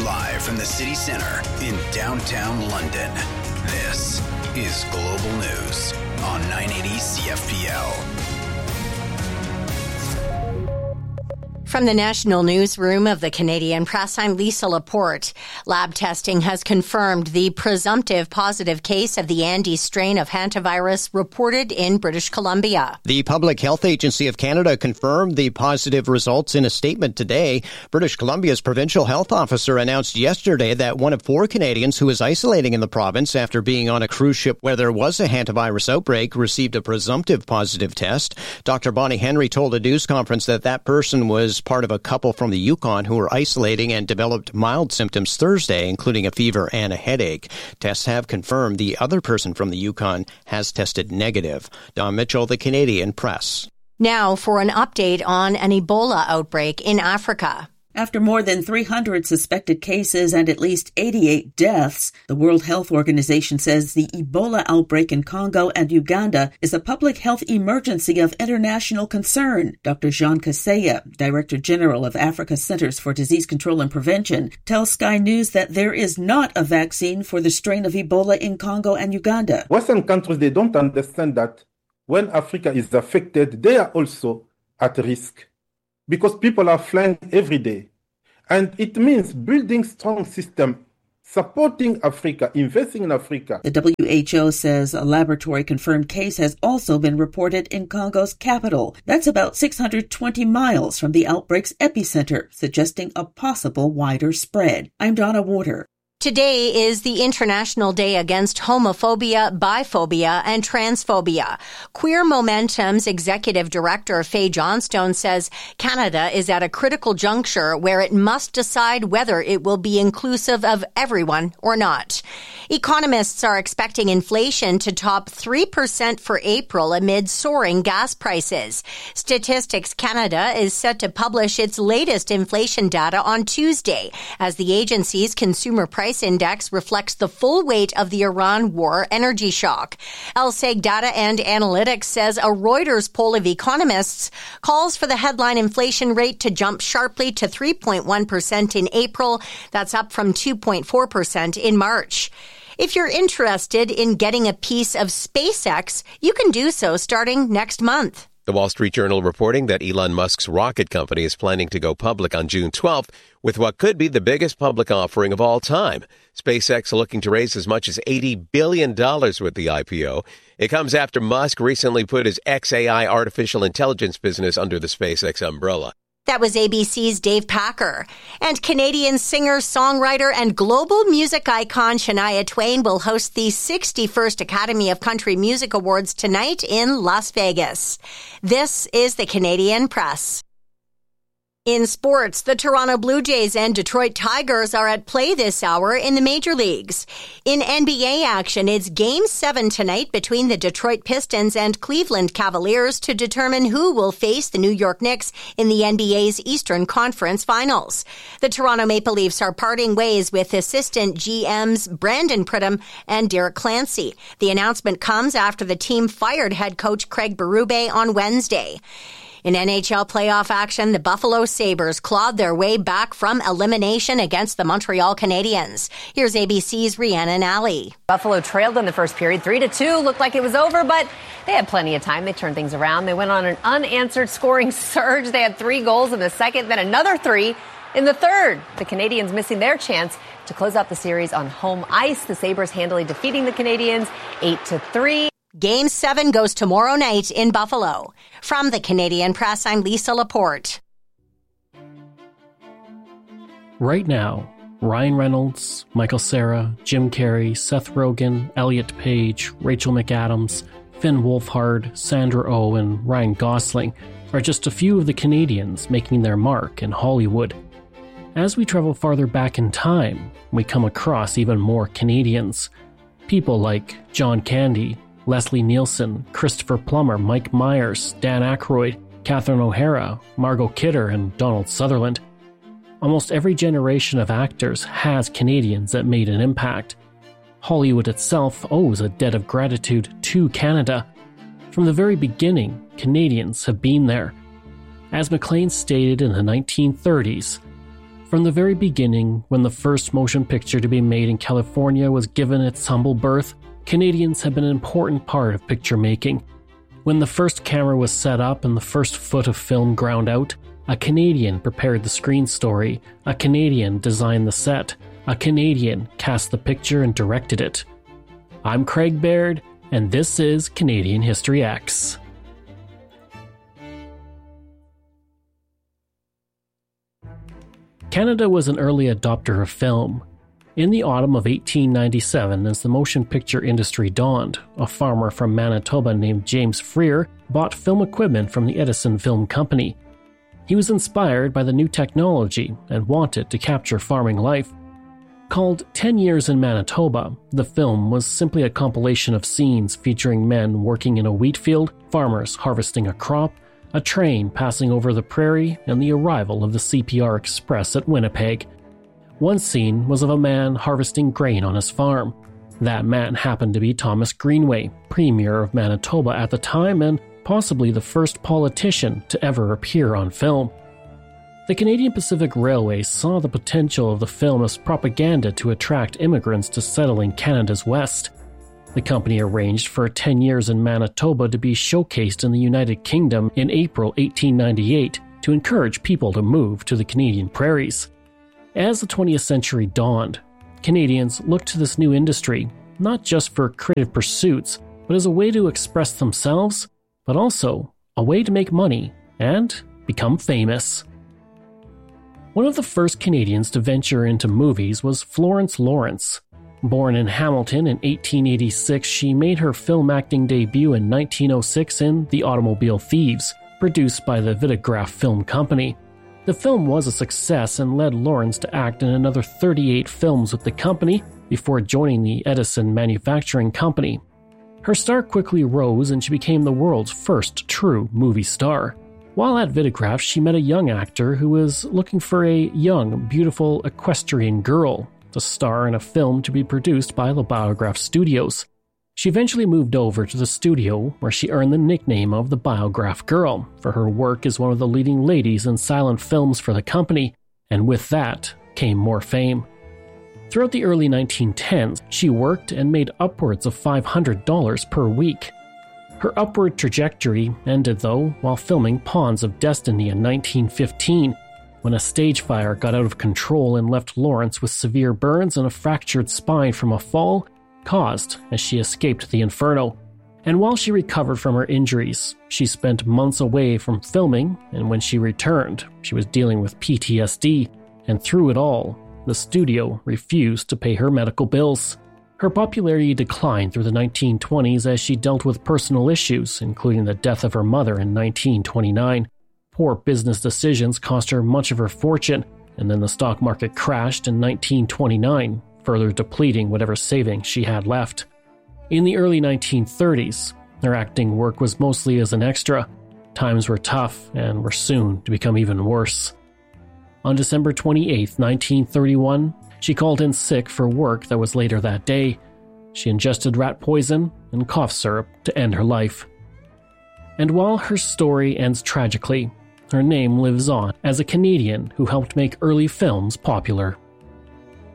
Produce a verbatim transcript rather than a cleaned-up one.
Live from the city center in downtown London, this is Global News on nine eighty C F P L. From the National Newsroom of the Canadian Press, I'm Lisa Laporte. Lab testing has confirmed the presumptive positive case of the Andes strain of hantavirus reported in British Columbia. The Public Health Agency of Canada confirmed the positive results in a statement today. British Columbia's provincial health officer announced yesterday that one of four Canadians who is isolating in the province after being on a cruise ship where there was a hantavirus outbreak received a presumptive positive test. Doctor Bonnie Henry told a news conference that that person was part of a couple from the Yukon who were isolating and developed mild symptoms Thursday, including a fever and a headache. Tests have confirmed the other person from the Yukon has tested negative. Don Mitchell, the Canadian Press. Now for an update on an Ebola outbreak in Africa. After more than three hundred suspected cases and at least eighty-eight deaths, the World Health Organization says the Ebola outbreak in Congo and Uganda is a public health emergency of international concern. Doctor Jean Kaseya, Director General of Africa Centers for Disease Control and Prevention, tells Sky News that there is not a vaccine for the strain of Ebola in Congo and Uganda. Western countries, they don't understand that when Africa is affected, they are also at risk, because people are flying every day. And it means building strong system, supporting Africa, investing in Africa. The W H O says a laboratory-confirmed case has also been reported in Congo's capital. That's about six hundred twenty miles from the outbreak's epicenter, suggesting a possible wider spread. I'm Donna Warder. Today is the International Day Against Homophobia, Biphobia, and Transphobia. Queer Momentum's Executive Director, Faye Johnstone, says Canada is at a critical juncture where it must decide whether it will be inclusive of everyone or not. Economists are expecting inflation to top three percent for April amid soaring gas prices. Statistics Canada is set to publish its latest inflation data on Tuesday, as the agency's consumer price index reflects the full weight of the Iran war energy shock. L S E G Data and Analytics says a Reuters poll of economists calls for the headline inflation rate to jump sharply to three point one percent in April. That's up from two point four percent in March. If you're interested in getting a piece of SpaceX, you can do so starting next month. The Wall Street Journal reporting that Elon Musk's rocket company is planning to go public on June twelfth with what could be the biggest public offering of all time. SpaceX looking to raise as much as eighty billion dollars with the I P O. It comes after Musk recently put his X A I artificial intelligence business under the SpaceX umbrella. That was A B C's Dave Packer. And Canadian singer, songwriter, and global music icon Shania Twain will host the sixty-first Academy of Country Music Awards tonight in Las Vegas. This is the Canadian Press. In sports, the Toronto Blue Jays and Detroit Tigers are at play this hour in the major leagues. In N B A action, it's Game seven tonight between the Detroit Pistons and Cleveland Cavaliers to determine who will face the New York Knicks in the N B A's Eastern Conference Finals. The Toronto Maple Leafs are parting ways with assistant G Ms Brandon Pridham and Derek Clancy. The announcement comes after the team fired head coach Craig Berube on Wednesday. In N H L playoff action, the Buffalo Sabres clawed their way back from elimination against the Montreal Canadiens. Here's A B C's Rhiannon Alley. Buffalo trailed in the first period, three to two. Looked like it was over, but they had plenty of time. They turned things around. They went on an unanswered scoring surge. They had three goals in the second, then another three in the third. The Canadiens missing their chance to close out the series on home ice. The Sabres handily defeating the Canadiens eight to three. Game seven goes tomorrow night in Buffalo. From the Canadian Press, I'm Lisa Laporte. Right now, Ryan Reynolds, Michael Cera, Jim Carrey, Seth Rogen, Elliot Page, Rachel McAdams, Finn Wolfhard, Sandra Oh, and Ryan Gosling are just a few of the Canadians making their mark in Hollywood. As we travel farther back in time, we come across even more Canadians. People like John Candy, Leslie Nielsen, Christopher Plummer, Mike Myers, Dan Aykroyd, Catherine O'Hara, Margot Kidder, and Donald Sutherland. Almost every generation of actors has Canadians that made an impact. Hollywood itself owes a debt of gratitude to Canada. From the very beginning, Canadians have been there. As Maclean stated in the nineteen thirties, From the very beginning, when the first motion picture to be made in California was given its humble birth, Canadians have been an important part of picture making. When the first camera was set up and the first foot of film ground out, a Canadian prepared the screen story, a Canadian designed the set, a Canadian cast the picture and directed it. I'm Craig Baird, and this is Canadian History X. Canada was an early adopter of film. In the autumn of eighteen ninety-seven, as the motion picture industry dawned, a farmer from Manitoba named James Freer bought film equipment from the Edison Film Company. He was inspired by the new technology and wanted to capture farming life. Called Ten Years in Manitoba, the film was simply a compilation of scenes featuring men working in a wheat field, farmers harvesting a crop, a train passing over the prairie, and the arrival of the C P R Express at Winnipeg. One scene was of a man harvesting grain on his farm. That man happened to be Thomas Greenway, Premier of Manitoba at the time and possibly the first politician to ever appear on film. The Canadian Pacific Railway saw the potential of the film as propaganda to attract immigrants to settle in Canada's West. The company arranged for Ten Years in Manitoba to be showcased in the United Kingdom in April eighteen ninety-eight to encourage people to move to the Canadian prairies. As the twentieth century dawned, Canadians looked to this new industry not just for creative pursuits, but as a way to express themselves, but also a way to make money and become famous. One of the first Canadians to venture into movies was Florence Lawrence. Born in Hamilton in eighteen eighty-six, she made her film acting debut in nineteen oh six in The Automobile Thieves, produced by the Vitagraph Film Company. The film was a success and led Lawrence to act in another thirty-eight films with the company before joining the Edison Manufacturing Company. Her star quickly rose and she became the world's first true movie star. While at Vitagraph, she met a young actor who was looking for a young, beautiful equestrian girl to star in a film to be produced by the Biograph Studios. She eventually moved over to the studio where she earned the nickname of the Biograph Girl for her work as one of the leading ladies in silent films for the company, and with that came more fame. Throughout the early nineteen tens, she worked and made upwards of five hundred dollars per week. Her upward trajectory ended, though, while filming Pawns of Destiny in nineteen fifteen, when a stage fire got out of control and left Lawrence with severe burns and a fractured spine from a fall caused as she escaped the inferno. And while she recovered from her injuries, she spent months away from filming, and when she returned, she was dealing with P T S D, and through it all, the studio refused to pay her medical bills. Her popularity declined through the nineteen twenties as she dealt with personal issues, including the death of her mother in nineteen twenty-nine. Poor business decisions cost her much of her fortune, and then the stock market crashed in nineteen twenty-nine, further depleting whatever savings she had left. In the early nineteen thirties, her acting work was mostly as an extra. Times were tough and were soon to become even worse. On December twenty-eighth, nineteen thirty-one, she called in sick for work that was later that day. She ingested rat poison and cough syrup to end her life. And while her story ends tragically, her name lives on as a Canadian who helped make early films popular.